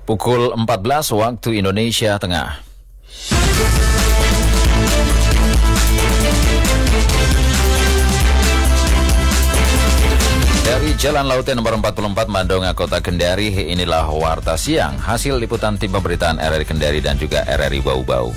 Pukul 14 waktu Indonesia Tengah. Dari Jalan Lautnya nomor 44 Mandonga, Kota Kendari, inilah Warta Siang, hasil liputan tim pemberitaan RRI Kendari dan juga RRI Bau-Bau.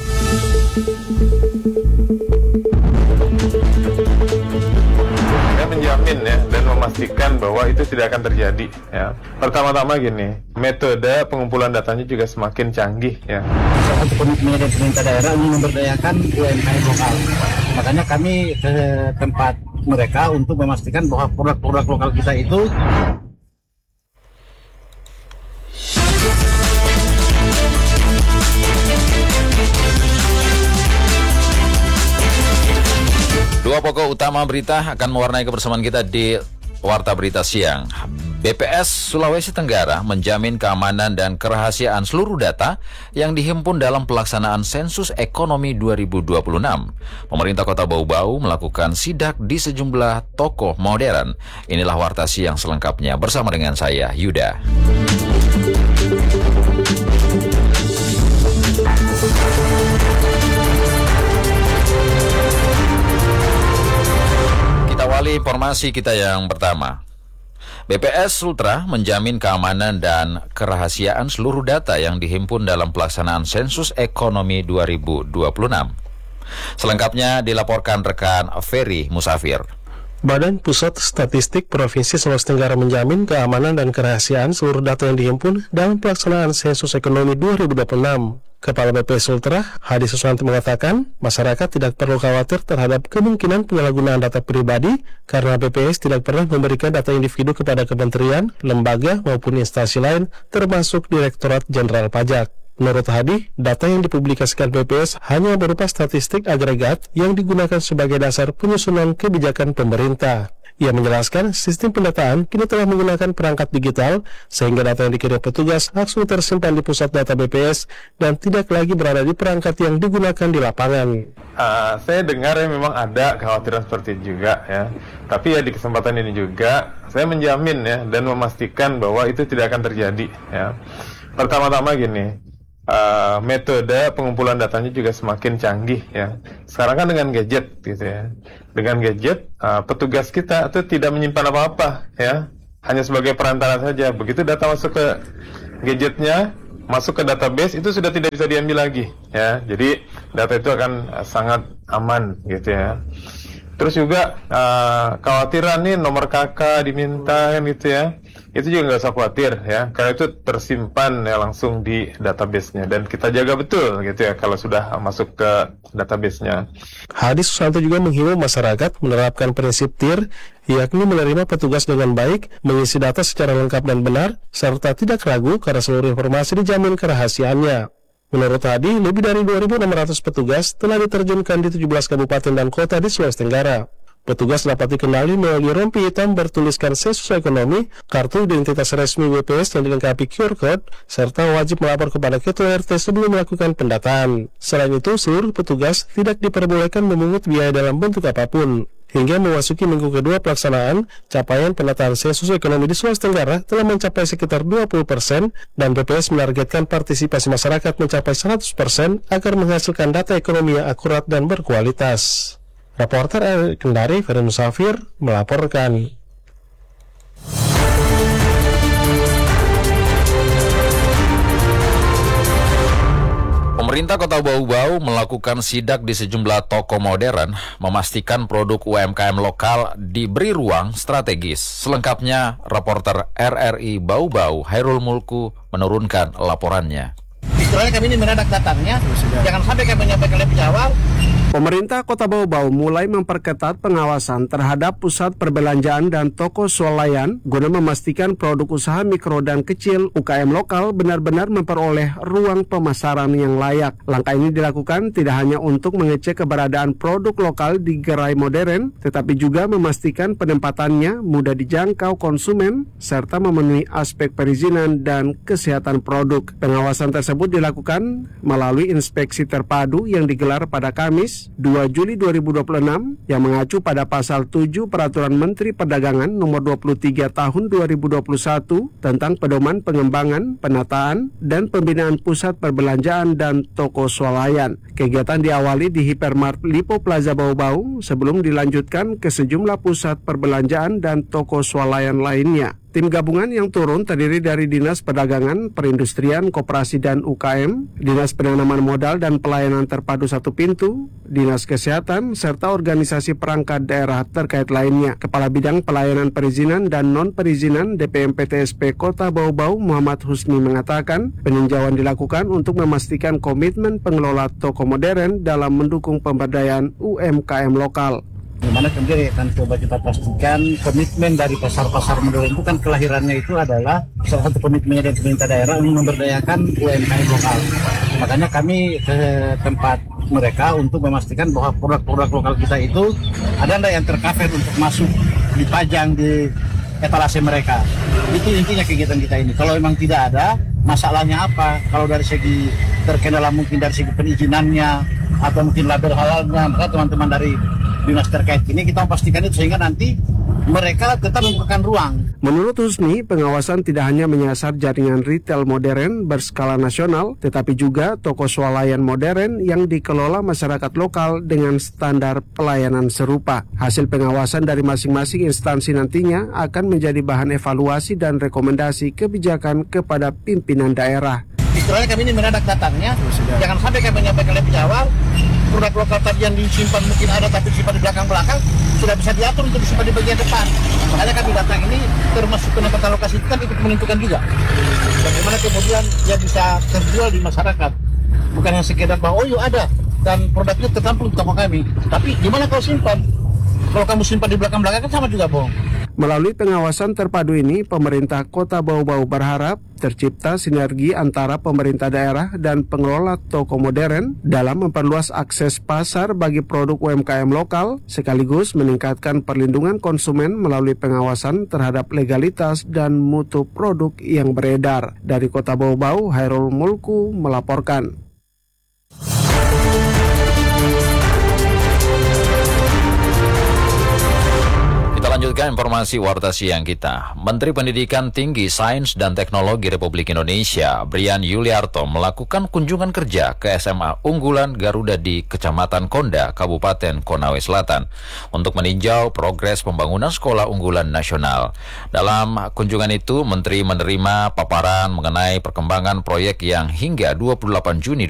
Saya menjamin ya dan memastikan bahwa itu tidak akan terjadi ya. Pertama-tama gini, metode pengumpulan datanya juga semakin canggih ya. Untuk komitmen dari pemerintah daerah ingin memberdayakan UMKM lokal. Makanya kami ke tempat mereka untuk memastikan bahwa produk-produk lokal kita itu Dua pokok utama berita akan mewarnai kebersamaan kita di Warta Berita Siang. BPS Sulawesi Tenggara menjamin keamanan dan kerahasiaan seluruh data yang dihimpun dalam pelaksanaan sensus ekonomi 2026. Pemerintah Kota Bau-Bau melakukan sidak di sejumlah toko modern. Inilah Warta Siang selengkapnya bersama dengan saya, Yuda. Kita awali informasi kita yang pertama. BPS Sultra menjamin keamanan dan kerahasiaan seluruh data yang dihimpun dalam pelaksanaan sensus ekonomi 2026. Selengkapnya dilaporkan rekan Ferry Musafir. Badan Pusat Statistik Provinsi Sulawesi Tenggara menjamin keamanan dan kerahasiaan seluruh data yang dihimpun dalam pelaksanaan sensus ekonomi 2026. Kepala BPS Sultra, Hadi Susanti mengatakan, masyarakat tidak perlu khawatir terhadap kemungkinan penyalahgunaan data pribadi karena BPS tidak pernah memberikan data individu kepada kementerian, lembaga, maupun instansi lain, termasuk Direktorat Jenderal Pajak. Menurut Hadi, data yang dipublikasikan BPS hanya berupa statistik agregat yang digunakan sebagai dasar penyusunan kebijakan pemerintah. Ia menjelaskan sistem pendataan kini telah menggunakan perangkat digital sehingga data yang dikirim petugas langsung tersimpan di pusat data BPS dan tidak lagi berada di perangkat yang digunakan di lapangan. Saya dengar ya memang ada kekhawatiran seperti itu juga ya. Tapi ya di kesempatan ini juga saya menjamin ya dan memastikan bahwa itu tidak akan terjadi ya. Pertama-tama gini, metode pengumpulan datanya juga semakin canggih ya. Sekarang kan dengan gadget gitu ya. Dengan gadget, petugas kita itu tidak menyimpan apa-apa ya. Hanya sebagai perantara saja. Begitu data masuk ke gadgetnya, masuk ke database, itu sudah tidak bisa diambil lagi ya. Jadi data itu akan sangat aman gitu ya. Terus juga kekhawatiran nih nomor KK diminta kan gitu ya. Itu juga nggak usah khawatir ya, karena itu tersimpan ya langsung di database-nya dan kita jaga betul gitu ya kalau sudah masuk ke database-nya. Hadi Susanto juga menghimbau masyarakat menerapkan prinsip TIR, yakni menerima petugas dengan baik, mengisi data secara lengkap dan benar, serta tidak ragu karena seluruh informasi dijamin kerahasiaannya. Menurut Hadi, lebih dari 2.600 petugas telah diterjunkan di 17 kabupaten dan kota di Sulawesi Tenggara. Petugas dapat dikenali melalui rompi hitam bertuliskan sensus ekonomi, kartu identitas resmi BPS yang dilengkapi QR Code, serta wajib melapor kepada Ketua RT sebelum melakukan pendataan. Selain itu, seluruh petugas tidak diperbolehkan memungut biaya dalam bentuk apapun. Hingga memasuki minggu kedua pelaksanaan, capaian pendataan sensus ekonomi di Sulawesi Tenggara telah mencapai sekitar 20% dan BPS menargetkan partisipasi masyarakat mencapai 100% agar menghasilkan data ekonomi yang akurat dan berkualitas. Reporter RRI Kendari, Ferry Musafir, melaporkan. Pemerintah Kota Bau-Bau melakukan sidak di sejumlah toko modern, memastikan produk UMKM lokal diberi ruang strategis. Selengkapnya, reporter RRI Bau-Bau, Hairul Mulku, menurunkan laporannya. istilahnya kami ini meredak datangnya, jangan sampai kami menyampaikan lebih awal. Pemerintah Kota Bau-Bau mulai memperketat pengawasan terhadap pusat perbelanjaan dan toko swalayan guna memastikan produk usaha mikro dan kecil UKM lokal benar-benar memperoleh ruang pemasaran yang layak. Langkah ini dilakukan tidak hanya untuk mengecek keberadaan produk lokal di gerai modern, tetapi juga memastikan penempatannya mudah dijangkau konsumen serta memenuhi aspek perizinan dan kesehatan produk. Pengawasan tersebut dilakukan melalui inspeksi terpadu yang digelar pada Kamis 2 Juli 2026 yang mengacu pada pasal 7 Peraturan Menteri Perdagangan nomor 23 tahun 2021 tentang pedoman pengembangan, penataan, dan pembinaan pusat perbelanjaan dan toko swalayan. Kegiatan diawali di Hypermart Lipo Plaza Bau-Bau sebelum dilanjutkan ke sejumlah pusat perbelanjaan dan toko swalayan lainnya. Tim gabungan yang turun terdiri dari Dinas Perdagangan, Perindustrian, Koperasi dan UKM, Dinas Penanaman Modal dan Pelayanan Terpadu Satu Pintu, Dinas Kesehatan, serta organisasi perangkat daerah terkait lainnya. Kepala Bidang Pelayanan Perizinan dan Non-Perizinan DPMPTSP Kota Bau-Bau Muhammad Husni mengatakan, peninjauan dilakukan untuk memastikan komitmen pengelola toko modern dalam mendukung pemberdayaan UMKM lokal. Dimana kemudian akan coba kita pastikan komitmen dari pasar-pasar modern itu kan kelahirannya itu adalah salah satu komitmennya dari pemerintah daerah untuk memberdayakan UMKM lokal. Makanya kami ke tempat mereka untuk memastikan bahwa produk-produk lokal kita itu ada nggak yang tercover untuk masuk dipajang di etalase mereka. Itu intinya kegiatan kita ini. Kalau memang tidak ada, masalahnya apa? Kalau dari segi terkendala mungkin dari segi perizinannya atau mungkin label halalnya, maka teman-teman dari dinas terkait ini kita memastikan itu sehingga nanti mereka tetap membukakan ruang. Menurut Husni, pengawasan tidak hanya menyasar jaringan retail modern berskala nasional, tetapi juga toko swalayan modern yang dikelola masyarakat lokal dengan standar pelayanan serupa. Hasil pengawasan dari masing-masing instansi nantinya akan menjadi bahan evaluasi dan rekomendasi kebijakan kepada pimpinan daerah. Istilahnya kami ini menadak datangnya, jangan sampai kami menyampaikan lebih awal, produk lokal tadi yang disimpan mungkin ada tapi disimpan di belakang-belakang sudah bisa diatur untuk disimpan di bagian depan. Makanya kami datang ini termasuk penempatan lokasi itu kan ikut menentukan juga bagaimana kemudian dia bisa terjual di masyarakat. Bukan yang sekedar bahwa oh yuk ada dan produknya tertampung di toko kami, tapi gimana kalau simpan? Kalau kamu simpan di belakang-belakang kan sama juga bohong. Melalui pengawasan terpadu ini, pemerintah Kota Bau-Bau berharap tercipta sinergi antara pemerintah daerah dan pengelola toko modern dalam memperluas akses pasar bagi produk UMKM lokal, sekaligus meningkatkan perlindungan konsumen melalui pengawasan terhadap legalitas dan mutu produk yang beredar. Dari Kota Bau-Bau, Hairul Mulku melaporkan. Lanjutkan informasi Warta Siang kita. Menteri Pendidikan Tinggi, Sains dan Teknologi Republik Indonesia, Brian Yuliarto, melakukan kunjungan kerja ke SMA unggulan Garuda di Kecamatan Konda, Kabupaten Konawe Selatan, untuk meninjau progres pembangunan sekolah unggulan nasional. Dalam kunjungan itu, Menteri menerima paparan mengenai perkembangan proyek yang hingga 28 Juni